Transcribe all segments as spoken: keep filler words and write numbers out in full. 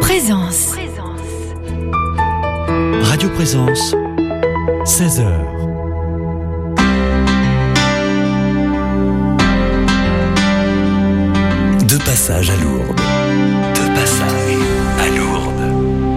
Présence. Radio Présence, seize heures. De passage à Lourdes. De passage à Lourdes.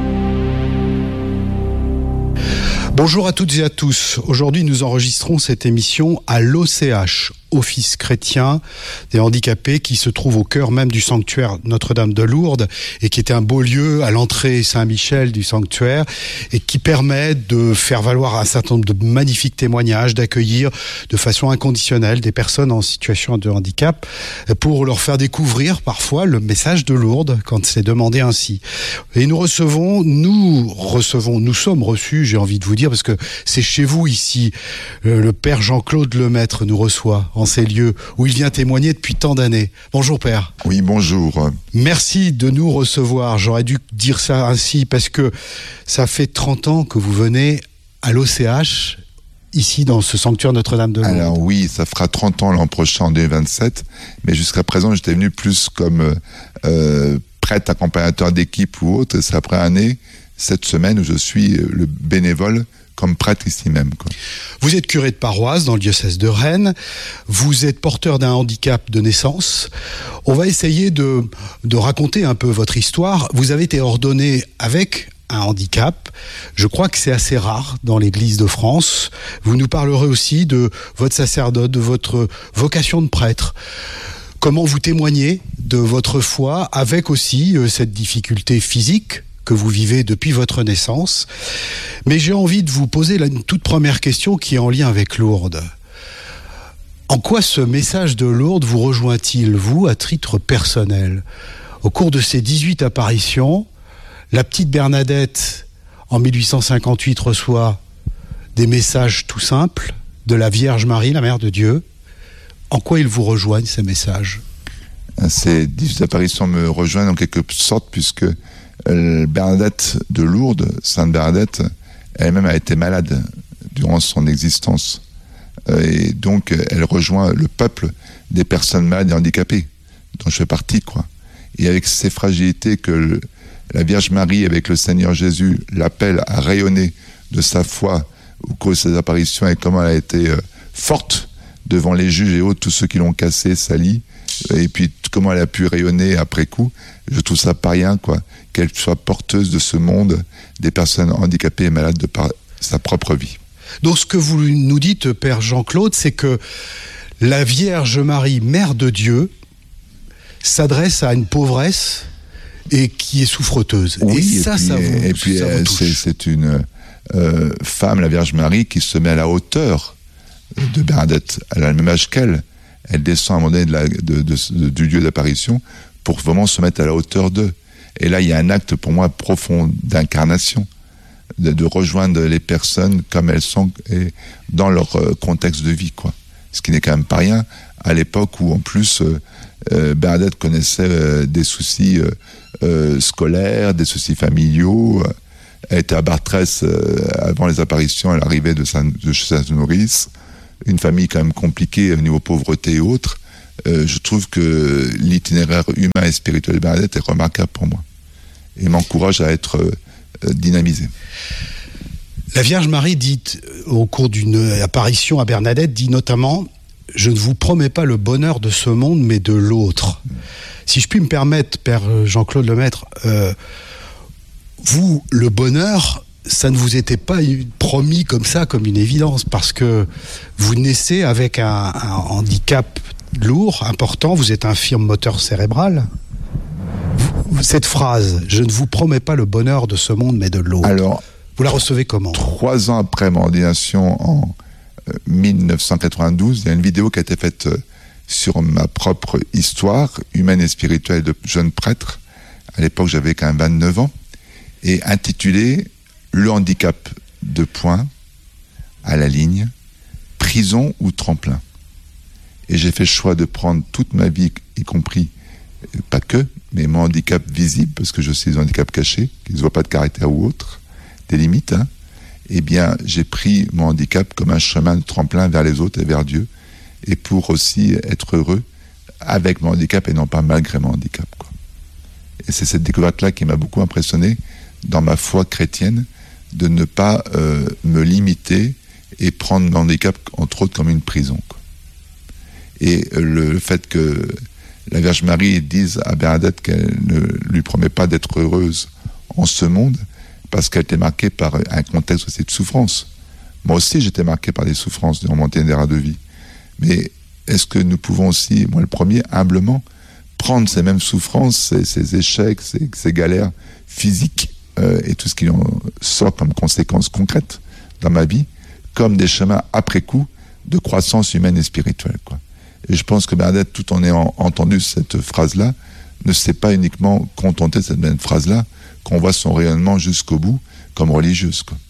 Bonjour à toutes et à tous. Aujourd'hui, nous enregistrons cette émission à l'O C H, Office chrétien des handicapés, qui se trouve au cœur même du sanctuaire Notre-Dame de Lourdes et qui était un beau lieu à l'entrée Saint-Michel du sanctuaire et qui permet de faire valoir un certain nombre de magnifiques témoignages, d'accueillir de façon inconditionnelle des personnes en situation de handicap pour leur faire découvrir parfois le message de Lourdes quand c'est demandé ainsi. Et nous recevons, nous recevons, nous sommes reçus, j'ai envie de vous dire, parce que c'est chez vous ici, le Père Jean-Claude Lemaître nous reçoit en ces lieux où il vient témoigner depuis tant d'années. Bonjour Père. Oui, bonjour. Merci de nous recevoir. J'aurais dû dire ça ainsi parce que ça fait trente ans que vous venez à l'O C H, ici dans ce sanctuaire Notre-Dame de Lourdes. Alors oui, ça fera trente ans l'an prochain, en deux mille vingt-sept, mais jusqu'à présent, j'étais venu plus comme euh, prêtre accompagnateur d'équipe ou autre. C'est après année, cette semaine, où je suis le bénévole comme prêtre ici même, quoi. Vous êtes curé de paroisse dans le diocèse de Rennes, vous êtes porteur d'un handicap de naissance. On va essayer de, de raconter un peu votre histoire. Vous avez été ordonné avec un handicap. Je crois que c'est assez rare dans l'Église de France. Vous nous parlerez aussi de votre sacerdoce, de votre vocation de prêtre. Comment vous témoignez de votre foi avec aussi euh, cette difficulté physique que vous vivez depuis votre naissance. Mais j'ai envie de vous poser là une toute première question qui est en lien avec Lourdes. En quoi ce message de Lourdes vous rejoint-il, vous, à titre personnel ? Au cours de ces dix-huit apparitions, la petite Bernadette, en mille huit cent cinquante-huit, reçoit des messages tout simples de la Vierge Marie, la Mère de Dieu. En quoi ils vous rejoignent, ces messages ? Ces dix-huit apparitions me rejoignent en quelque sorte, puisque Bernadette de Lourdes, Sainte Bernadette, elle-même a été malade durant son existence. Et donc, elle rejoint le peuple des personnes malades et handicapées, dont je fais partie, quoi. Et avec ces fragilités que le, la Vierge Marie, avec le Seigneur Jésus, l'appelle à rayonner de sa foi au cours de ses apparitions, et comment elle a été euh, forte devant les juges et autres, tous ceux qui l'ont cassée, salie, et puis comment elle a pu rayonner après coup. Je trouve ça pas rien, quoi, qu'elle soit porteuse de ce monde des personnes handicapées et malades de par sa propre vie. Donc ce que vous nous dites, Père Jean-Claude, c'est que la Vierge Marie, Mère de Dieu, s'adresse à une pauvresse et qui est souffreteuse. Oui, et, et ça, puis, ça vous, et puis ça vous touche. c'est, c'est une euh, femme, la Vierge Marie, qui se met à la hauteur de Bernadette. Elle a le même âge qu'elle. Elle descend à un moment donné de la, de, de, de, du lieu d'apparition pour vraiment se mettre à la hauteur d'eux. Et là, il y a un acte pour moi profond d'incarnation, de, de rejoindre les personnes comme elles sont et dans leur euh, contexte de vie, quoi. Ce qui n'est quand même pas rien à l'époque où, en plus, euh, euh, Bernadette connaissait euh, des soucis euh, euh, scolaires, des soucis familiaux. Euh, elle était abattresse euh, avant les apparitions, elle arrivait de, Saint, de chez Sainte-Nourrice. Une famille quand même compliquée au niveau pauvreté et autres. Euh, je trouve que l'itinéraire humain et spirituel de Bernadette est remarquable pour moi et m'encourage à être euh, dynamisé. La Vierge Marie dit, au cours d'une apparition à Bernadette, dit notamment « Je ne vous promets pas le bonheur de ce monde, mais de l'autre. Mmh. » Si je puis me permettre, Père Jean-Claude Lemaître, euh, vous, le bonheur, ça ne vous était pas promis comme ça, comme une évidence, parce que vous naissez avec un, un handicap lourd, important, vous êtes infirme moteur cérébral. Vous, cette phrase, je ne vous promets pas le bonheur de ce monde, mais de l'autre. Alors, vous la recevez comment ? Trois ans après mon ordination, en euh, mille neuf cent quatre-vingt-douze, il y a une vidéo qui a été faite euh, sur ma propre histoire humaine et spirituelle de jeune prêtre. À l'époque, j'avais quand même vingt-neuf ans, et intitulée Le handicap, de point, à la ligne, prison ou tremplin. Et j'ai fait le choix de prendre toute ma vie, y compris, pas que, mais mon handicap visible, parce que je suis un handicap caché, qui ne se voit pas de caractère ou autre, des limites, hein. Eh bien, j'ai pris mon handicap comme un chemin de tremplin vers les autres et vers Dieu, et pour aussi être heureux avec mon handicap et non pas malgré mon handicap, quoi. Et c'est cette découverte-là qui m'a beaucoup impressionné dans ma foi chrétienne, de ne pas euh, me limiter et prendre mon handicap, entre autres, comme une prison, quoi. Et euh, le, le fait que la Vierge Marie dise à Bernadette qu'elle ne lui promet pas d'être heureuse en ce monde, parce qu'elle était marquée par un contexte aussi de souffrance. Moi aussi, j'étais marqué par des souffrances durant mon itinéraire de vie. Mais est-ce que nous pouvons aussi, moi le premier, humblement, prendre ces mêmes souffrances, ces, ces échecs, ces, ces galères physiques euh, et tout ce qui en sort comme conséquences concrètes dans ma vie, comme des chemins après coup de croissance humaine et spirituelle, quoi. Et je pense que Bernadette, tout en ayant entendu cette phrase-là, ne s'est pas uniquement contentée de cette même phrase-là, qu'on voit son rayonnement jusqu'au bout comme religieuse, quoi.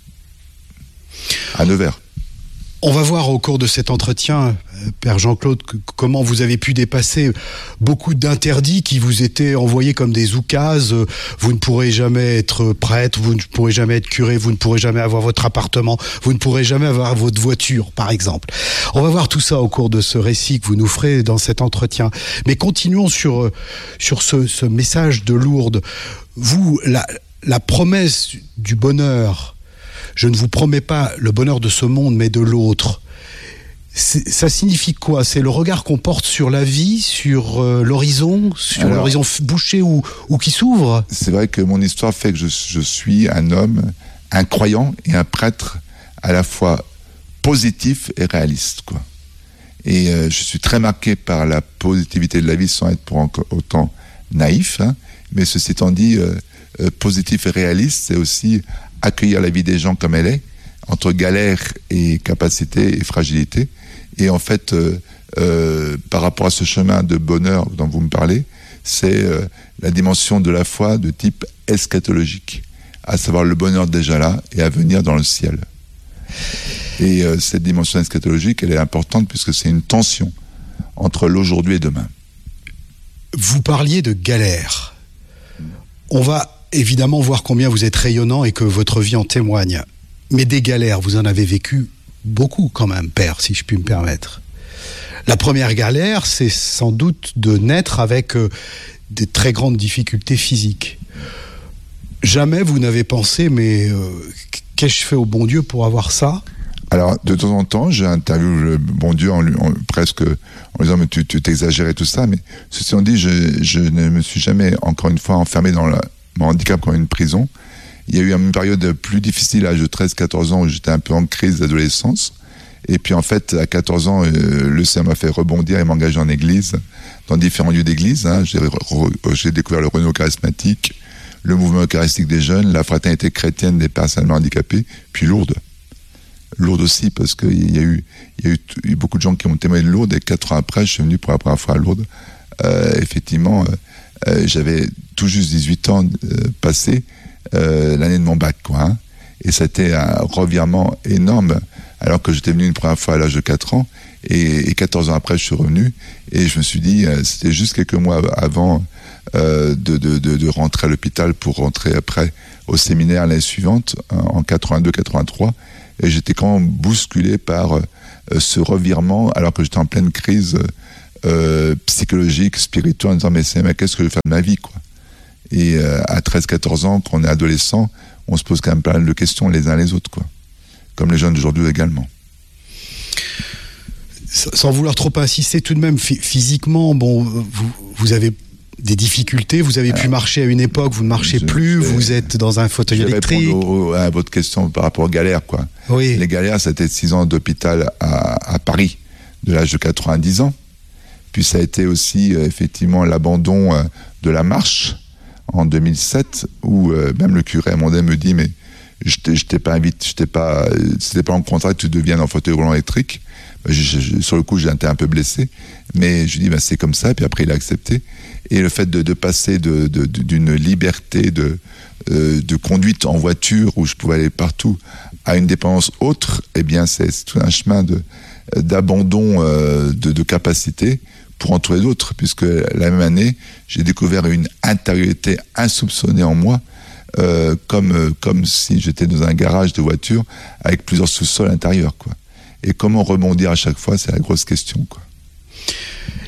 À Nevers. On va voir au cours de cet entretien, Père Jean-Claude, que, comment vous avez pu dépasser beaucoup d'interdits qui vous étaient envoyés comme des oukases. Vous ne pourrez jamais être prêtre, vous ne pourrez jamais être curé, vous ne pourrez jamais avoir votre appartement, vous ne pourrez jamais avoir votre voiture, par exemple. On va voir tout ça au cours de ce récit que vous nous ferez dans cet entretien. Mais continuons sur, sur ce, ce message de Lourdes. Vous, la, la promesse du bonheur, je ne vous promets pas le bonheur de ce monde, mais de l'autre. C'est, ça signifie quoi? C'est le regard qu'on porte sur la vie, sur euh, l'horizon, sur Alors, l'horizon bouché ou, ou qui s'ouvre? C'est vrai que mon histoire fait que je, je suis un homme, un croyant et un prêtre à la fois positif et réaliste, quoi. Et euh, je suis très marqué par la positivité de la vie sans être pour encore autant naïf, hein. Mais ceci étant dit, euh, euh, positif et réaliste, c'est aussi accueillir la vie des gens comme elle est, entre galère et capacité et fragilité. Et en fait, euh, euh, par rapport à ce chemin de bonheur dont vous me parlez, c'est euh, la dimension de la foi de type eschatologique, à savoir le bonheur déjà là et à venir dans le ciel. Et euh, cette dimension eschatologique, elle est importante puisque c'est une tension entre l'aujourd'hui et demain. Vous parliez de galère. On va évidemment voir combien vous êtes rayonnant et que votre vie en témoigne. Mais des galères, vous en avez vécu beaucoup quand même, Père, si je puis me permettre. La première galère, c'est sans doute de naître avec euh, des très grandes difficultés physiques. Jamais vous n'avez pensé, mais euh, qu'ai-je fait au bon Dieu pour avoir ça ? Alors, de temps en temps, j'ai interviewé le bon Dieu en, lui, en presque en disant, mais tu, tu t'exagères et tout ça, mais ceci étant dit, je, je ne me suis jamais, encore une fois, enfermé dans la, mon handicap comme une prison. Il y a eu une période plus difficile à l'âge de treize quatorze ans où j'étais un peu en crise d'adolescence. Et puis en fait, à quatorze ans, euh, le Seigneur m'a fait rebondir et m'engager en église, dans différents lieux d'église. Hein. J'ai, re, j'ai découvert le renouveau charismatique, le mouvement eucharistique des jeunes, la fraternité chrétienne des personnes handicapées, puis Lourdes. Lourdes aussi, parce qu'il y a eu, il y a eu, il y a eu beaucoup de gens qui ont témoigné de Lourdes, et quatre ans après, je suis venu pour la première fois à Lourdes. Euh, effectivement, euh, j'avais tout juste dix-huit ans euh, passé, euh, l'année de mon bac, quoi. Hein. Et c'était un revirement énorme, alors que j'étais venu une première fois à l'âge de quatre ans, et, et quatorze ans après, je suis revenu, et je me suis dit, euh, c'était juste quelques mois avant euh, de, de, de, de rentrer à l'hôpital pour rentrer après au séminaire l'année suivante, en quatre-vingt-deux quatre-vingt-trois, et j'étais quand même bousculé par euh, ce revirement, alors que j'étais en pleine crise euh, psychologique, spirituelle, en disant, mais, c'est, mais qu'est-ce que je vais faire de ma vie, quoi. Et euh, à treize quatorze ans, quand on est adolescent, on se pose quand même plein de questions les uns les autres, quoi. Comme les jeunes d'aujourd'hui également. Sans vouloir trop insister, tout de même, physiquement, bon, vous, vous avez des difficultés, vous avez Alors, pu marcher à une époque, vous ne marchez je, plus, je vais, vous êtes dans un fauteuil je vais électrique. Répondre à votre question par rapport aux galères, quoi. Oui. Les galères, c'était six ans d'hôpital à, à Paris, de l'âge de quatre-vingt-dix ans. Puis ça a été aussi, euh, effectivement, l'abandon euh, de la marche en deux mille sept, où euh, même le curé à Mondet me dit, mais je t'ai, je t'ai pas invité, je t'ai pas, c'était pas en contrat que tu deviennes en fauteuil roulant électrique. Je, je, sur le coup, j'ai été un peu blessé, mais je lui dis, ben, c'est comme ça, et puis après, il a accepté. Et le fait de, de passer de, de, de, d'une liberté de, euh, de conduite en voiture, où je pouvais aller partout, à une dépendance autre, eh bien, c'est, c'est tout un chemin de, d'abandon euh, de, de capacité pour en trouver d'autres, puisque la même année, j'ai découvert une intériorité insoupçonnée en moi, euh, comme, euh, comme si j'étais dans un garage de voiture avec plusieurs sous-sols intérieurs, quoi. Et comment rebondir à chaque fois, c'est la grosse question, quoi.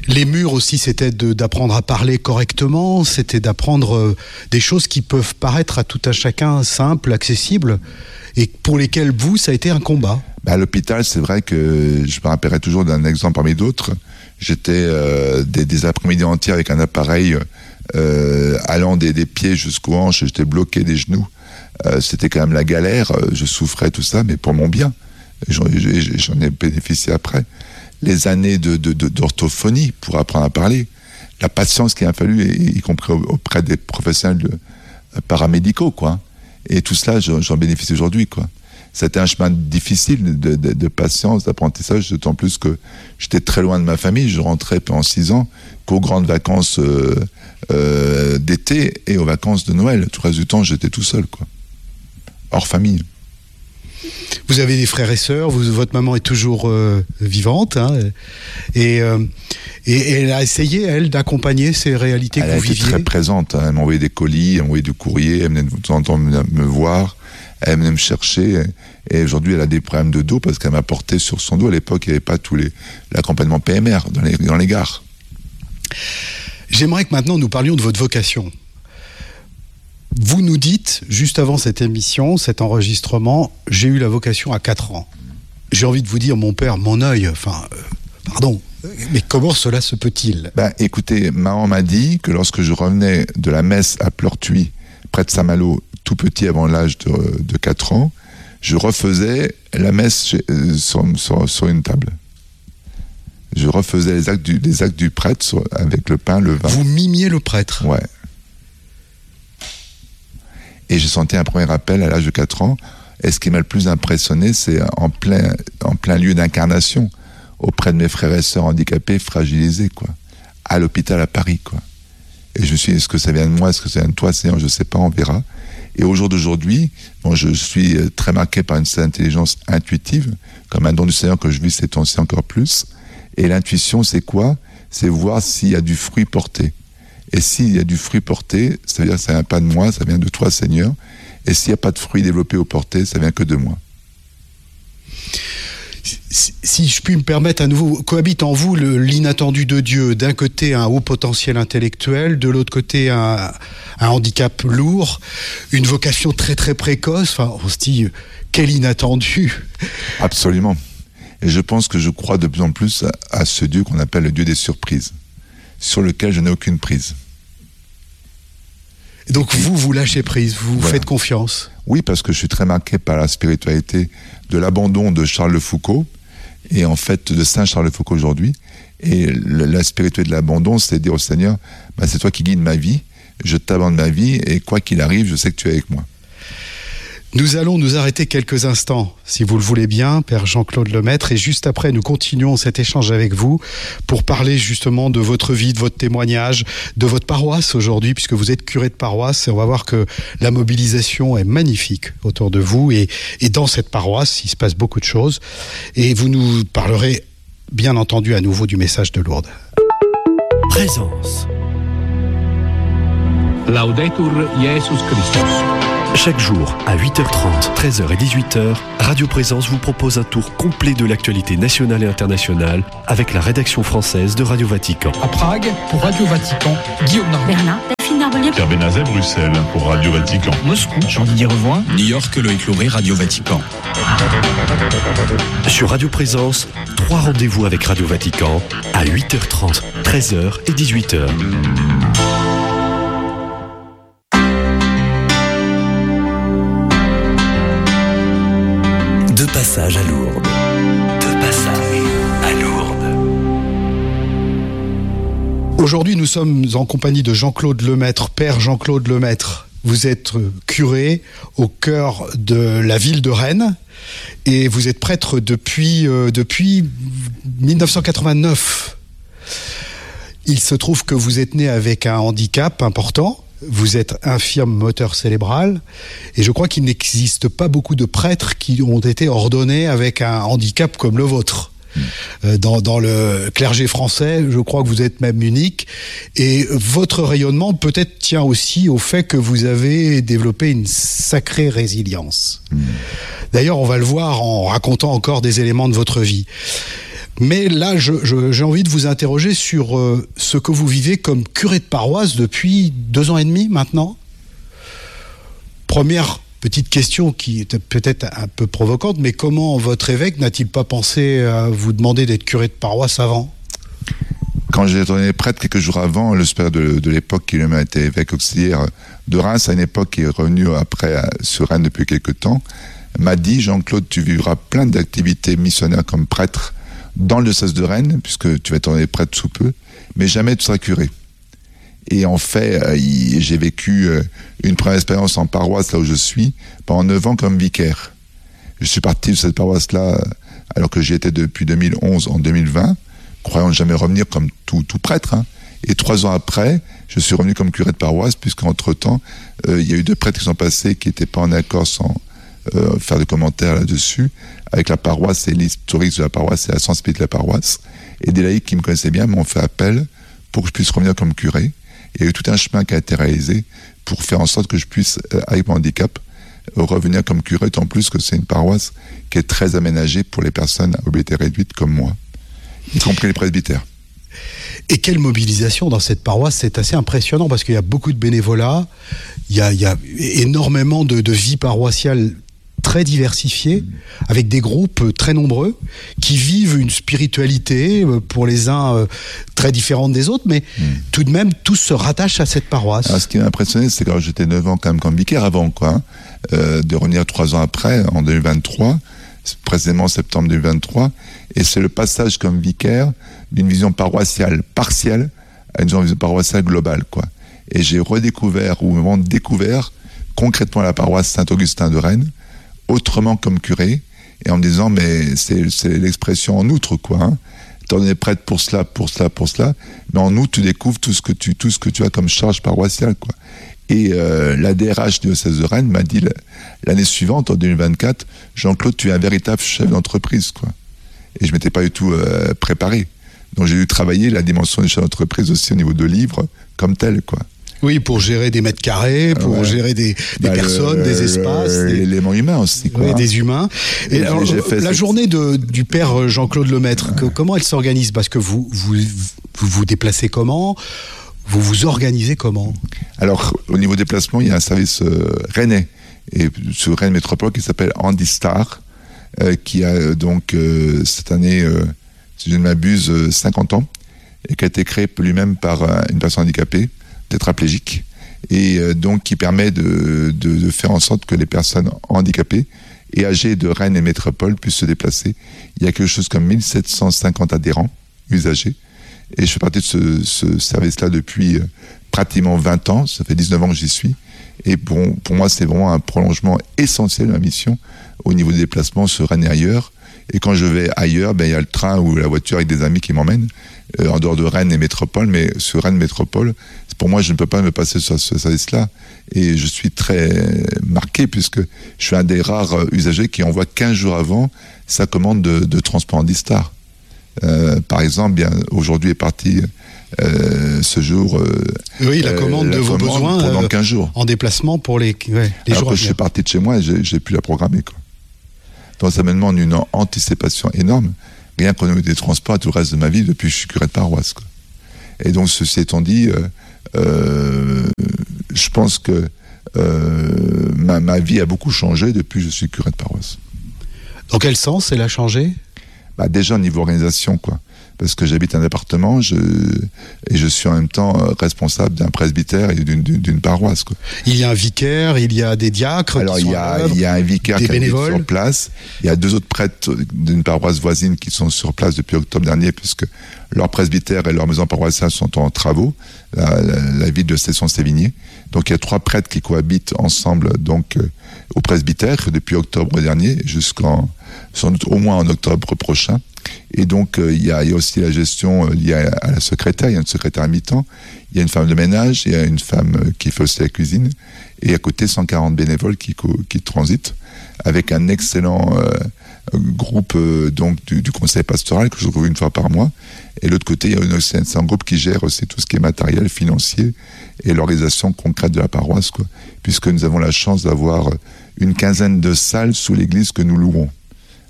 Les murs aussi, c'était de, d'apprendre à parler correctement, c'était d'apprendre euh, des choses qui peuvent paraître à tout un chacun simples, accessibles, et pour lesquelles vous, ça a été un combat. Bah, à l'hôpital, c'est vrai que je me rappellerai toujours d'un exemple parmi d'autres. J'étais euh, des, des après-midi entiers avec un appareil euh, allant des, des pieds jusqu'aux hanches, j'étais bloqué des genoux. Euh, c'était quand même la galère, je souffrais, tout ça, mais pour mon bien. J'en, j'en ai bénéficié après. Les années de, de, de, d'orthophonie pour apprendre à parler, la patience qu'il a fallu, y compris auprès des professionnels de, paramédicaux, quoi. Et tout cela, j'en, j'en bénéficie aujourd'hui, quoi. C'était un chemin difficile de, de, de patience, d'apprentissage, d'autant plus que j'étais très loin de ma famille. Je rentrais pendant six ans qu'aux grandes vacances euh, euh, d'été et aux vacances de Noël. Tout le reste du temps, j'étais tout seul, quoi. Hors famille. Vous avez des frères et sœurs, vous, votre maman est toujours euh, vivante, hein, et, euh, et, et elle a essayé, elle, d'accompagner ces réalités elle que vous viviez. Elle a été très présente, hein. Elle m'envoyait des colis, elle m'envoyait du courrier, elle venait de temps en temps me, me voir, elle venait me chercher, et, et aujourd'hui elle a des problèmes de dos parce qu'elle m'a porté sur son dos. À l'époque, il n'y avait pas tous les l'accompagnement P M R dans les, dans les gares. J'aimerais que maintenant nous parlions de votre vocation. Vous nous dites, juste avant cette émission, cet enregistrement, j'ai eu la vocation à quatre ans. J'ai envie de vous dire, mon père, mon œil, enfin, euh, pardon, mais comment cela se peut-il ? Ben, écoutez, maman m'a dit que lorsque je revenais de la messe à Pleurtuis, près de Saint-Malo, tout petit avant l'âge de, de quatre ans, je refaisais la messe chez, euh, sur, sur, sur une table. Je refaisais les actes du, les actes du prêtre sur, avec le pain, le vin. Vous mimiez le prêtre ? Ouais. Et j'ai senti un premier appel à l'âge de quatre ans. Et ce qui m'a le plus impressionné, c'est en plein, en plein lieu d'incarnation, auprès de mes frères et sœurs handicapés, fragilisés, quoi. À l'hôpital à Paris, quoi. Et je me suis dit, est-ce que ça vient de moi, est-ce que ça vient de toi, Seigneur, je ne sais pas, on verra. Et au jour d'aujourd'hui, bon, je suis très marqué par une certaine intelligence intuitive, comme un don du Seigneur que je vis ces temps-ci encore plus. Et l'intuition, c'est quoi ? C'est voir s'il y a du fruit porté. Et s'il y a du fruit porté, ça veut dire que ça ne vient pas de moi, ça vient de toi, Seigneur. Et s'il n'y a pas de fruit développé ou porté, ça vient que de moi. Si, si je puis me permettre à nouveau, cohabite en vous le, l'inattendu de Dieu. D'un côté, un haut potentiel intellectuel, de l'autre côté, un, un handicap lourd, une vocation très très précoce. Enfin, on se dit, quel inattendu ! Absolument. Et je pense que je crois de plus en plus à, à ce Dieu qu'on appelle le Dieu des surprises, sur lequel je n'ai aucune prise. Et donc vous, vous lâchez prise, vous voilà. faites confiance. Oui, parce que je suis très marqué par la spiritualité de l'abandon de Charles de Foucault, et en fait de Saint Charles de Foucault aujourd'hui. Et le, la spiritualité de l'abandon, c'est dire au Seigneur, bah, c'est toi qui guides ma vie, je t'abandonne ma vie, et quoi qu'il arrive, je sais que tu es avec moi. Nous allons nous arrêter quelques instants, si vous le voulez bien, Père Jean-Claude Lemaître, et juste après, nous continuons cet échange avec vous pour parler justement de votre vie, de votre témoignage, de votre paroisse aujourd'hui, puisque vous êtes curé de paroisse, et on va voir que la mobilisation est magnifique autour de vous, et, et dans cette paroisse, il se passe beaucoup de choses, et vous nous parlerez bien entendu à nouveau du message de Lourdes. Présence. Laudetur Jesus Christus. Chaque jour, à huit heures trente, treize heures et dix-huit heures, Radio Présence vous propose un tour complet de l'actualité nationale et internationale avec la rédaction française de Radio Vatican. À Prague, pour Radio Vatican, Guillaume Narbonne. Berlin, Delphine Narbonnier. Pierre Benazet, Bruxelles, pour Radio Vatican. Moscou, Jean-Didier Revoin. New York, Loïc Lauré, Radio Vatican. Sur Radio Présence, trois rendez-vous avec Radio Vatican à huit heures trente, treize heures et dix-huit heures. De passage à Lourdes. De passage à Lourdes. Aujourd'hui, nous sommes en compagnie de Jean-Claude Lemaître, Père Jean-Claude Lemaître. Vous êtes curé au cœur de la ville de Rennes et vous êtes prêtre depuis, euh, depuis dix-neuf cent quatre-vingt-neuf. Il se trouve que vous êtes né avec un handicap important. Vous êtes infirme moteur cérébral et je crois qu'il n'existe pas beaucoup de prêtres qui ont été ordonnés avec un handicap comme le vôtre. Mmh. Dans, dans le clergé français, je crois que vous êtes même unique et votre rayonnement peut-être tient aussi au fait que vous avez développé une sacrée résilience. Mmh. D'ailleurs, on va le voir en racontant encore des éléments de votre vie. Mais là, je, je, j'ai envie de vous interroger sur euh, ce que vous vivez comme curé de paroisse depuis deux ans et demi maintenant. Première petite question qui est peut-être un peu provocante, mais comment votre évêque n'a-t-il pas pensé à vous demander d'être curé de paroisse avant ? Quand j'ai tourné prêtre quelques jours avant, le supérieur de, de l'époque, qui lui-même était évêque auxiliaire de Reims, à une époque qui est revenu après sur Rennes depuis quelques temps, m'a dit: Jean-Claude, tu vivras plein d'activités missionnaires comme prêtre dans le diocèse de Rennes, puisque tu vas tourner prêtre sous peu, mais jamais tu seras curé. Et en fait, euh, j'ai vécu euh, une première expérience en paroisse, là où je suis, pendant neuf ans comme vicaire. Je suis parti de cette paroisse-là, alors que j'y étais depuis deux mille onze, en deux mille vingt, croyant ne jamais revenir comme tout, tout prêtre. Hein. Et trois ans après, je suis revenu comme curé de paroisse, puisqu'entre-temps, euh, il y a eu deux prêtres qui sont passés, qui n'étaient pas en accord sans euh, faire de commentaires là-dessus, avec la paroisse et l'historique de la paroisse et la sensibilité de la paroisse. Et des laïcs qui me connaissaient bien m'ont fait appel pour que je puisse revenir comme curé. Il y a eu tout un chemin qui a été réalisé pour faire en sorte que je puisse, euh, avec mon handicap, euh, revenir comme curé, tant plus que c'est une paroisse qui est très aménagée pour les personnes à mobilité réduite comme moi, y compris les presbytères. Et quelle mobilisation dans cette paroisse, c'est assez impressionnant parce qu'il y a beaucoup de bénévolat, il y a, il y a énormément de, de vie paroissiale très diversifiée, avec des groupes très nombreux qui vivent une spiritualité pour les uns très différente des autres, mais mmh. tout de même tous se rattachent à cette paroisse. Alors, ce qui m'a impressionné, c'est quand j'étais neuf ans quand même comme vicaire avant, quoi, hein, euh, de revenir trois ans après, en deux mille vingt-trois, précisément septembre deux mille vingt-trois, et c'est le passage comme vicaire d'une vision paroissiale partielle à une vision paroissiale globale, quoi. Et j'ai redécouvert, ou vraiment découvert, concrètement la paroisse Saint-Augustin de Rennes, autrement comme curé, et en me disant, mais c'est, c'est l'expression en outre, quoi, hein. T'en es prêtre pour cela, pour cela, pour cela, mais en outre, tu découvres tout ce que tu, tout ce que tu as comme charge paroissiale, quoi. Et euh, la D R H du diocèse de Rennes m'a dit l'année suivante, en deux mille vingt-quatre, Jean-Claude, tu es un véritable chef d'entreprise, quoi. Et je m'étais pas du tout euh, préparé. Donc j'ai dû travailler la dimension du chef d'entreprise aussi au niveau de livres, comme tel, quoi. Oui, pour gérer des mètres carrés, pour ouais. gérer des, des bah, personnes, le, des espaces. Le, des... L'élément humain aussi, quoi. Oui, des humains. Et, et alors, la cette... journée de, du père Jean-Claude Lemaître, ouais. que, comment elle s'organise ? Parce que vous vous, vous vous déplacez comment ? Vous vous organisez comment ? Alors, au niveau déplacement, il y a un service euh, rennais, et sur Rennes Métropole, qui s'appelle Handistar, euh, qui a euh, donc euh, cette année, euh, si je ne m'abuse, euh, cinquante ans, et qui a été créé lui-même par euh, une personne handicapée, tétraplégique, et euh, donc qui permet de, de, de faire en sorte que les personnes handicapées et âgées de Rennes et Métropole puissent se déplacer. Il y a quelque chose comme mille sept cent cinquante adhérents, usagers, et je fais partie de ce, ce service-là depuis euh, pratiquement vingt ans, ça fait dix-neuf ans que j'y suis, et bon, pour moi c'est vraiment un prolongement essentiel de ma mission au niveau des déplacements sur Rennes et ailleurs. Et quand je vais ailleurs, ben, il y a le train ou la voiture avec des amis qui m'emmènent, euh, en dehors de Rennes et Métropole, mais sur Rennes Métropole, pour moi je ne peux pas me passer sur ce service-là, et je suis très marqué puisque je suis un des rares usagers qui envoie quinze jours avant sa commande de, de transport Handistar. Euh, par exemple, bien, aujourd'hui est parti euh, ce jour. Euh, oui, la commande euh, la de vos besoins pendant euh, quinze jours. En déplacement pour les, ouais, les Alors jours. que je suis parti de chez moi et j'ai, j'ai pu la programmer, quoi. Donc ça me demande une anticipation énorme, rien qu'au niveau des transports et tout le reste de ma vie depuis que je suis curé de paroisse, quoi. Et donc ceci étant dit, euh, euh, je pense que euh, ma, ma vie a beaucoup changé depuis que je suis curé de paroisse. Dans quel sens elle a changé ? Bah déjà au niveau organisation, quoi. Parce que j'habite un appartement, je, et je suis en même temps responsable d'un presbytère et d'une, d'une, d'une paroisse, quoi. Il y a un vicaire, il y a des diacres. Alors qui il sont y a, à l'œuvre, il y a un vicaire qui habite sur place. Il y a deux autres prêtres d'une paroisse voisine qui sont sur place depuis octobre dernier, puisque leur presbytère et leur maison paroissiale sont en travaux, la, la, la ville de Cesson-Sévigné. Donc il y a trois prêtres qui cohabitent ensemble, donc euh, au presbytère depuis octobre dernier jusqu'en, sans doute au moins en octobre prochain. Et donc euh, il, y a, il y a aussi la gestion euh, liée à, à la secrétaire. Il y a une secrétaire à mi-temps, il y a une femme de ménage, il y a une femme euh, qui fait aussi la cuisine, et à côté cent quarante bénévoles qui, qui transitent, avec un excellent euh, groupe euh, donc du, du conseil pastoral que je retrouve une fois par mois. Et de l'autre côté, il y a une, c'est un groupe qui gère aussi tout ce qui est matériel, financier et l'organisation concrète de la paroisse, quoi, puisque nous avons la chance d'avoir une quinzaine de salles sous l'église que nous louons.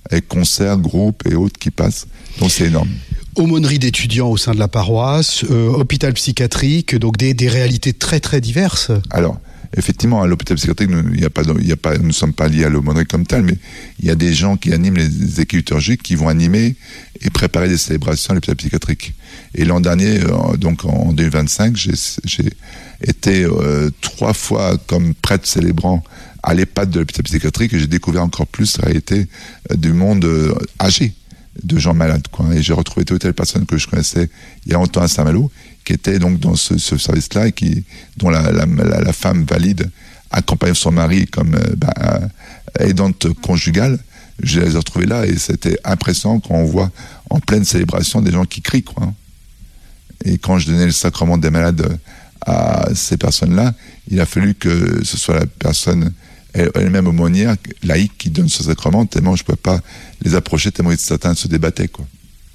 avec concerts, groupes et autres qui passent. Donc c'est énorme. Aumônerie d'étudiants au sein de la paroisse, euh, hôpital psychiatrique, donc des, des réalités très très diverses. Alors, effectivement, à l'hôpital psychiatrique, nous, y a pas, y a pas, nous ne sommes pas liés à l'aumônerie comme tel, mais il y a des gens qui animent les équipes liturgiques, qui vont animer et préparer des célébrations à l'hôpital psychiatrique. Et l'an dernier, euh, donc en deux mille vingt-cinq, j'ai, j'ai été euh, trois fois comme prêtre célébrant à l'EHPAD de l'hôpital psychiatrique, et j'ai découvert encore plus la réalité euh, du monde euh, âgé, de gens malades, quoi. Et j'ai retrouvé telle ou telle personne que je connaissais il y a longtemps à Saint-Malo, qui était donc dans ce, ce service-là, et qui, dont la, la, la, la femme valide accompagne son mari comme euh, ben, aidante conjugale. Je les ai retrouvés là, et c'était impressionnant quand on voit en pleine célébration des gens qui crient, quoi. Et quand je donnais le sacrement des malades à ces personnes-là, il a fallu que ce soit la personne elle-même aumônière, laïque, qui donne ce sacrement, tellement je ne pouvais pas les approcher, tellement certains se débattaient, quoi.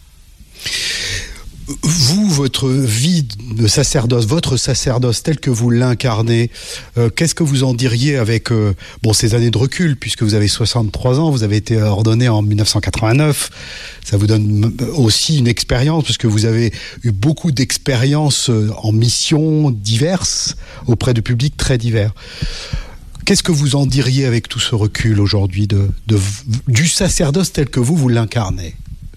Vous, votre vie de sacerdoce, votre sacerdoce tel que vous l'incarnez, euh, qu'est-ce que vous en diriez avec euh, bon, ces années de recul, puisque vous avez soixante-trois ans, vous avez été ordonné en dix-neuf cent quatre-vingt-neuf, ça vous donne aussi une expérience, puisque vous avez eu beaucoup d'expériences en missions diverses, auprès de publics très divers. Qu'est-ce que vous en diriez avec tout ce recul aujourd'hui de, de, du sacerdoce tel que vous, vous l'incarnez ?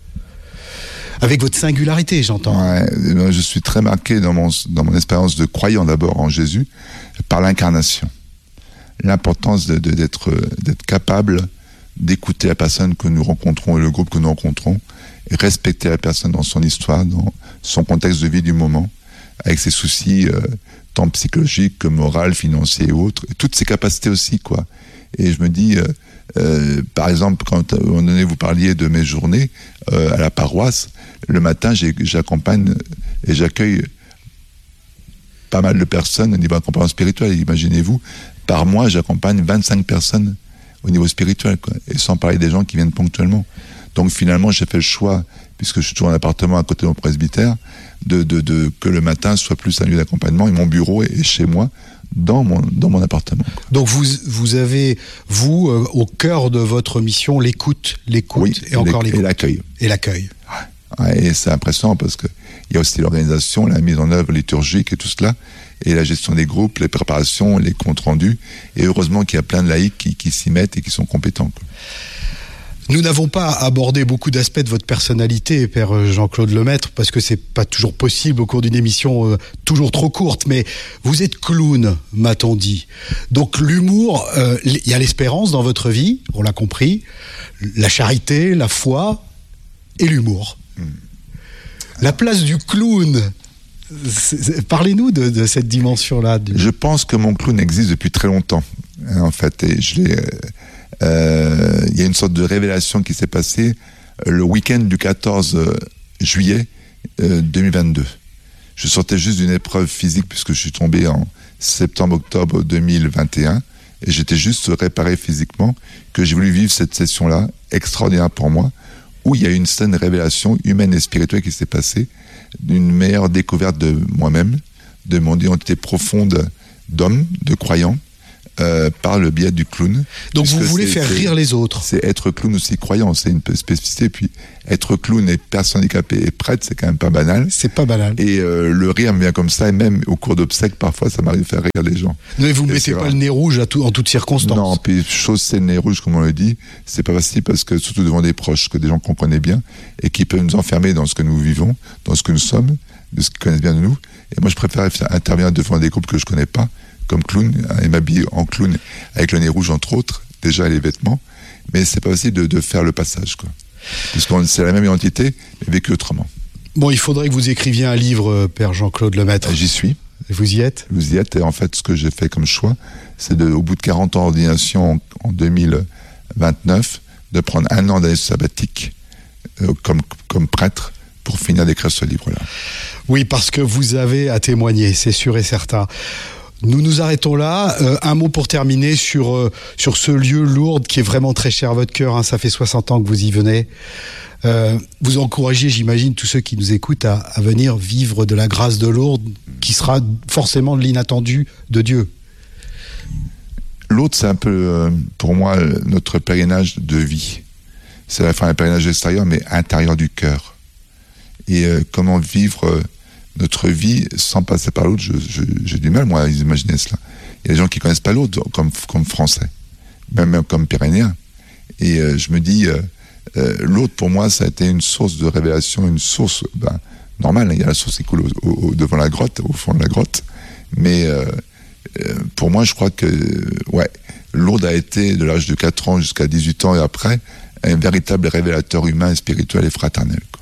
Avec votre singularité, j'entends. Ouais, je suis très marqué dans mon, dans mon expérience de croyant d'abord en Jésus, par l'incarnation. L'importance de, de, d'être, d'être capable d'écouter la personne que nous rencontrons et le groupe que nous rencontrons, et respecter la personne dans son histoire, dans son contexte de vie du moment, avec ses soucis euh, tant psychologiques que moraux, financiers et autres, et toutes ses capacités aussi, quoi. Et je me dis, euh, euh, par exemple, quand à un moment donné vous parliez de mes journées euh, à la paroisse, le matin j'ai, j'accompagne et j'accueille pas mal de personnes au niveau accompagnement spirituel. Imaginez-vous, par mois j'accompagne vingt-cinq personnes au niveau spirituel, quoi, et sans parler des gens qui viennent ponctuellement. Donc finalement j'ai fait le choix, puisque je suis toujours en appartement à côté de mon presbytère, de, de, de, que le matin soit plus un lieu d'accompagnement, et mon bureau est chez moi, dans mon, dans mon appartement. Donc vous, vous avez, vous, euh, au cœur de votre mission, l'écoute, l'écoute, oui, et encore l'écoute. Et l'accueil. Et l'accueil. Ouais, et c'est impressionnant parce que il y a aussi l'organisation, la mise en œuvre liturgique et tout cela, et la gestion des groupes, les préparations, les comptes rendus, et heureusement qu'il y a plein de laïcs qui, qui s'y mettent et qui sont compétents, quoi. Nous n'avons pas abordé beaucoup d'aspects de votre personnalité, Père Jean-Claude Lemaître, parce que c'est pas toujours possible au cours d'une émission euh, toujours trop courte, mais vous êtes clown, m'a-t-on dit. Donc l'humour, il euh, y a l'espérance dans votre vie, on l'a compris, la charité, la foi et l'humour. Mmh. La place du clown, c'est, c'est, parlez-nous de, de cette dimension-là. Du... Je pense que mon clown existe depuis très longtemps, hein, en fait, et je l'ai... Euh... Il euh, y a une sorte de révélation qui s'est passée euh, le week-end du quatorze juillet euh, deux mille vingt-deux. Je sortais juste d'une épreuve physique puisque je suis tombé en septembre-octobre deux mille vingt et un et j'étais juste réparé physiquement, que j'ai voulu vivre cette session-là, extraordinaire pour moi, où il y a une certaine révélation humaine et spirituelle qui s'est passée, d'une meilleure découverte de moi-même, de mon identité profonde d'homme, de croyant, Euh, par le biais du clown. Donc vous voulez faire rire les autres. C'est être clown aussi croyant, c'est une spécificité. Puis être clown et personne handicapée et prêtre, c'est quand même pas banal. C'est pas banal. Et euh, le rire me vient comme ça, et même au cours d'obsèques, parfois, ça m'arrive de faire rire les gens. Mais vous ne mettez pas le nez rouge à tout, en toutes circonstances. Non, puis chausser le nez rouge, comme on le dit, c'est pas facile parce que, surtout devant des proches, que des gens qu'on connaît bien et qui peuvent nous enfermer dans ce que nous vivons, dans ce que nous sommes, de ce qu'ils connaissent bien de nous. Et moi, je préfère intervenir devant des groupes que je connais pas, comme clown, et m'habiller en clown avec le nez rouge entre autres, déjà les vêtements, mais c'est pas possible de, de faire le passage, quoi. Parce que c'est la même identité, mais vécue autrement. Bon, il faudrait que vous écriviez un livre, Père Jean-Claude Lemaître. J'y suis. Et vous y êtes ? Vous y êtes, et en fait, ce que j'ai fait comme choix, c'est de, au bout de quarante ans d'ordination en, en deux mille vingt-neuf, de prendre un an d'année sabbatique euh, comme, comme prêtre pour finir d'écrire ce livre-là. Oui, parce que vous avez à témoigner, c'est sûr et certain. Nous nous arrêtons là. Euh, un mot pour terminer sur, euh, sur ce lieu Lourdes qui est vraiment très cher à votre cœur. Hein, ça fait soixante ans que vous y venez. Euh, vous encouragez, j'imagine, tous ceux qui nous écoutent à, à venir vivre de la grâce de Lourdes, qui sera forcément de l'inattendu de Dieu. Lourdes, c'est un peu, euh, pour moi, notre pèlerinage de vie. c'est la fin d'un pèlerinage extérieur, mais intérieur du cœur. Et euh, comment vivre euh, notre vie sans passer par l'autre, je, je, j'ai du mal, moi, à imaginer cela. Il y a des gens qui connaissent pas l'autre comme, comme français, même, même comme pyrénéen. Et euh, je me dis, euh, euh, l'autre, pour moi, ça a été une source de révélation, une source ben, normale. Il y a la source qui coule au, au, devant la grotte, au fond de la grotte. Mais euh, euh, pour moi, je crois que ouais, Lourdes a été, de l'âge de quatre ans jusqu'à dix-huit ans et après, un véritable révélateur humain, spirituel et fraternel, quoi.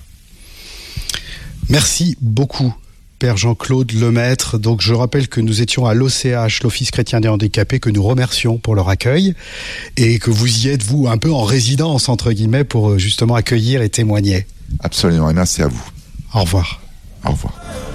Merci beaucoup, Père Jean-Claude Lemaître. Donc, je rappelle que nous étions à l'O C H, l'Office chrétien des handicapés, que nous remercions pour leur accueil et que vous y êtes, vous, un peu en résidence, entre guillemets, pour justement accueillir et témoigner. Absolument, et merci à vous. Au revoir. Au revoir.